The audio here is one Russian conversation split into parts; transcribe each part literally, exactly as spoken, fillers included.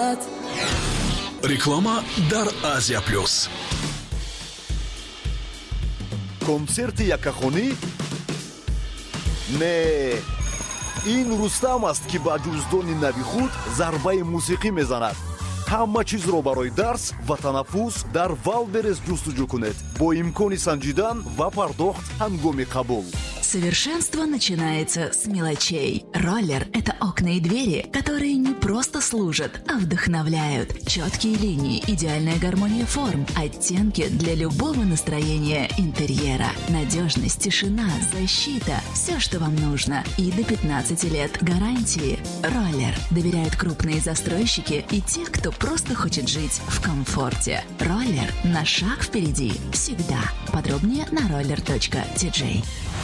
мешает. Реклама дар Азия плюс. концерти якахонӣ? Не, ин Рустам аст ки ба ҷуздони нави худ зарбаи мусиқӣ мезанад. ҳама чизро барои дарс ва танаффус дар Валберес ҷустуҷӯ кунед бо имкони санҷидан ва пардохт ҳангоми қабул. Совершенство начинается с мелочей. Роллер – это окна и двери, которые не просто служат, а вдохновляют. Четкие линии, идеальная гармония форм, оттенки для любого настроения интерьера. Надежность, тишина, защита – все, что вам нужно. И до пятнадцати лет гарантии. Роллер доверяют крупные застройщики и те, кто просто хочет жить в комфорте. Роллер – на шаг впереди. Всегда. Подробнее на roller точка ти джей.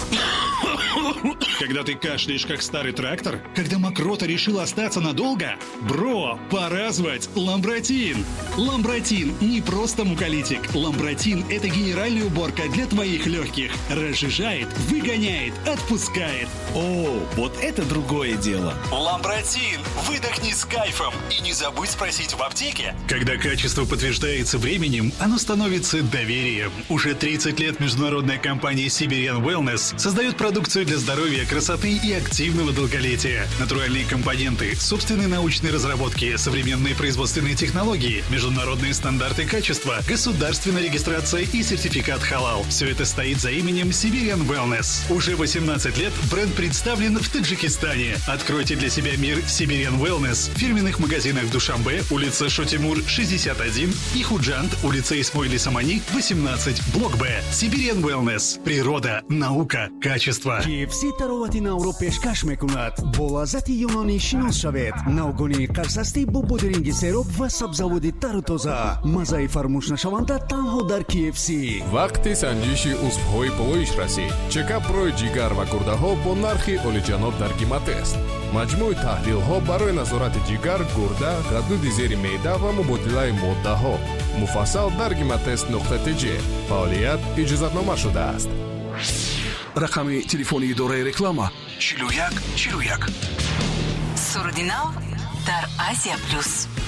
Когда ты кашляешь, как старый трактор? Когда мокрота решила остаться надолго? Бро, пора звать Ламбротин. Ламбротин не просто муколитик. Ламбротин – это генеральная уборка для твоих легких. Разжижает, выгоняет, отпускает. О, вот это другое дело. Ламбротин. Выдохни с кайфом. И не забудь спросить в аптеке. Когда качество подтверждается временем, оно становится доверием. Уже тридцать лет международная компания Siberian Wellness создает продукцию для здоровья, красоты и активного долголетия. Натуральные компоненты, собственные научные разработки, современные производственные технологии, международные стандарты качества, государственная регистрация и сертификат халал. Все это стоит за именем Siberian Wellness. Уже восемнадцать лет бренд представлен в Таджикистане. Откройте для себя мир Siberian Wellness в фирменных магазинах в Душанбе, улица Шотимур, шестьдесят один и Худжант, улица Исмоили Самани, восемнадцать, блок Б. Siberian Wellness. Природа, наука, качество. ки эф си таровати навро пешкаш мекунад. Бо лаззати юнонӣ шинос шавед. навгони қарсастӣ бо бодиринги сероб ва сабзаводи тару тоза. маззаи фаромӯшнашаванда танҳо дар ки эф си. вақти санҷиши узвҳои полоиш расид. чекапрои ҷигар ва гурдаҳо бо нархи олиҷаноб дар гиматест. маҷмӯи таҳлилҳо барои назорати ҷигар, гурда, ғадуди зери меъда ва мубодилаи моддаҳо. муфассал дар гиматест нуқта ти ҷи. фаъолият иҷозатнома шудааст. рақами телефони идораи реклама чилу як чилу як. Сурдинал дар Азия плюс.